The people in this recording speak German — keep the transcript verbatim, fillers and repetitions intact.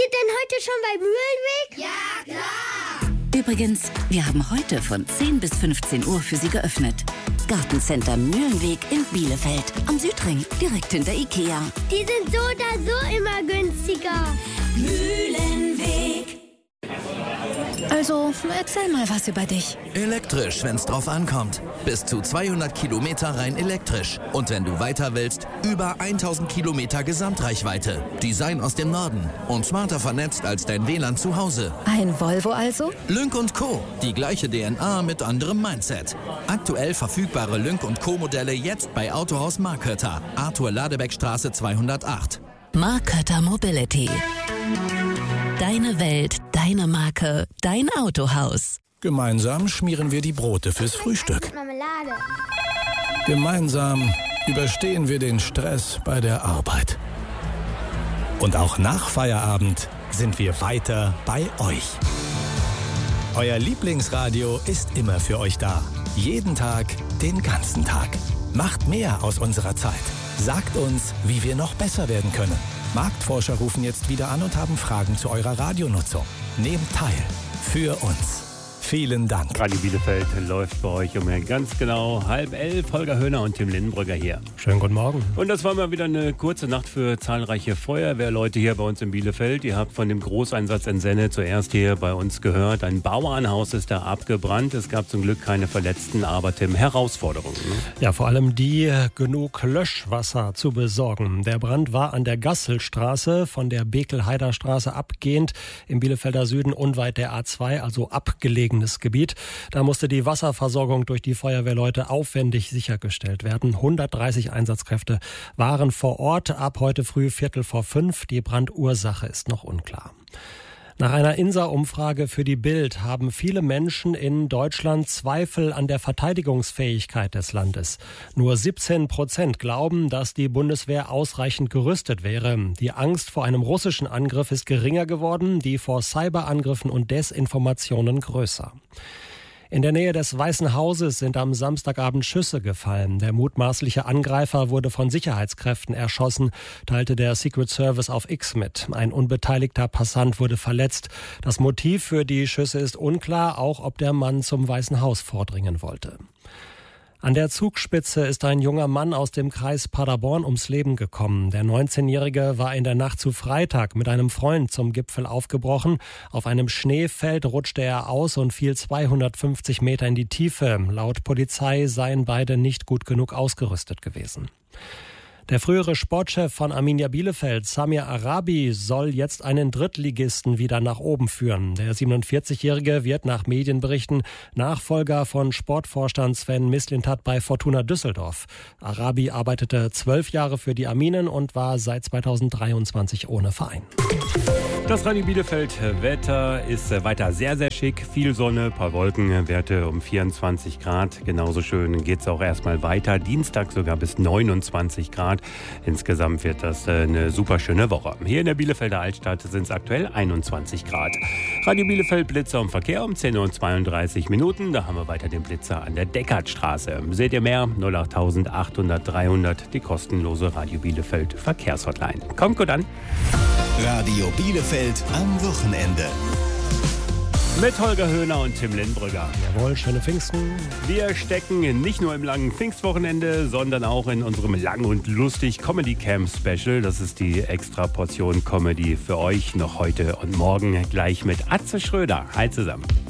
ihr denn heute schon bei Mühlenweg? Ja, klar! Übrigens, wir haben heute von zehn bis fünfzehn Uhr für Sie geöffnet. Gartencenter Mühlenweg in Bielefeld am Südring, direkt hinter Ikea. Die sind so oder so immer günstiger. Mühlenweg. Also, erzähl mal was über dich. Elektrisch, wenn's drauf ankommt. Bis zu zweihundert Kilometer rein elektrisch. Und wenn du weiter willst, über tausend Kilometer Gesamtreichweite. Design aus dem Norden und smarter vernetzt als dein W L A N zu Hause. Ein Volvo also? Lynk und Co. Die gleiche D N A mit anderem Mindset. Aktuell verfügbare Lynk und Co. Modelle jetzt bei Autohaus Markötter. Arthur Ladebeckstraße zweihundertacht. Markötter Mobility. Deine Welt, deine Marke, dein Autohaus. Gemeinsam schmieren wir die Brote fürs Frühstück. Marmelade. Gemeinsam überstehen wir den Stress bei der Arbeit. Und auch nach Feierabend sind wir weiter bei euch. Euer Lieblingsradio ist immer für euch da. Jeden Tag, den ganzen Tag. Macht mehr aus unserer Zeit. Sagt uns, wie wir noch besser werden können. Marktforscher rufen jetzt wieder an und haben Fragen zu eurer Radionutzung. Nehmt teil. Für uns. Vielen Dank. Radio Bielefeld läuft bei euch um ganz genau halb elf. Holger Höhner und Tim Lindenbrügger hier. Schönen guten Morgen. Und das war mal wieder eine kurze Nacht für zahlreiche Feuerwehrleute hier bei uns in Bielefeld. Ihr habt von dem Großeinsatz in Senne zuerst hier bei uns gehört. Ein Bauernhaus ist da abgebrannt. Es gab zum Glück keine Verletzten, aber Tim, Herausforderungen. Ne? Ja, vor allem die, genug Löschwasser zu besorgen. Der Brand war an der Gasselstraße, von der Bekelheider Straße abgehend im Bielefelder Süden unweit der A zwei, also abgelegen Gebiet. Da musste die Wasserversorgung durch die Feuerwehrleute aufwendig sichergestellt werden. hundertdreißig Einsatzkräfte waren vor Ort ab heute früh Viertel vor fünf. Die Brandursache ist noch unklar. Nach einer I N S A-Umfrage für die Bild haben viele Menschen in Deutschland Zweifel an der Verteidigungsfähigkeit des Landes. Nur siebzehn Prozent glauben, dass die Bundeswehr ausreichend gerüstet wäre. Die Angst vor einem russischen Angriff ist geringer geworden, die vor Cyberangriffen und Desinformationen größer. In der Nähe des Weißen Hauses sind am Samstagabend Schüsse gefallen. Der mutmaßliche Angreifer wurde von Sicherheitskräften erschossen, teilte der Secret Service auf X mit. Ein unbeteiligter Passant wurde verletzt. Das Motiv für die Schüsse ist unklar, auch ob der Mann zum Weißen Haus vordringen wollte. An der Zugspitze ist ein junger Mann aus dem Kreis Paderborn ums Leben gekommen. Der neunzehnjährige war in der Nacht zu Freitag mit einem Freund zum Gipfel aufgebrochen. Auf einem Schneefeld rutschte er aus und fiel zweihundertfünfzig Meter in die Tiefe. Laut Polizei seien beide nicht gut genug ausgerüstet gewesen. Der frühere Sportchef von Arminia Bielefeld, Samir Arabi, soll jetzt einen Drittligisten wieder nach oben führen. Der siebenundvierzigjährige wird nach Medienberichten Nachfolger von Sportvorstand Sven Mislintat bei Fortuna Düsseldorf. Arabi arbeitete zwölf Jahre für die Arminen und war seit zweitausenddreiundzwanzig ohne Verein. Das Radio Bielefeld Wetter ist weiter sehr, sehr schick. Viel Sonne, paar Wolken, Werte um vierundzwanzig Grad. Genauso schön geht es auch erstmal weiter. Dienstag sogar bis neunundzwanzig Grad. Insgesamt wird das eine super schöne Woche. Hier in der Bielefelder Altstadt sind es aktuell einundzwanzig Grad. Radio Bielefeld Blitzer im Verkehr um zehn Uhr zweiunddreißig Minuten. Da haben wir weiter den Blitzer an der Deckertstraße. Seht ihr mehr? null acht achthundert dreihundert, die kostenlose Radio Bielefeld Verkehrshotline. Kommt gut an. Radio Bielefeld am Wochenende. Mit Holger Höhner und Tim Lindenbrügger. Jawohl, schöne Pfingsten. Wir stecken nicht nur im langen Pfingstwochenende, sondern auch in unserem lang und lustig Comedy Camp Special. Das ist die extra Portion Comedy für euch noch heute und morgen gleich mit Atze Schröder. Hi zusammen.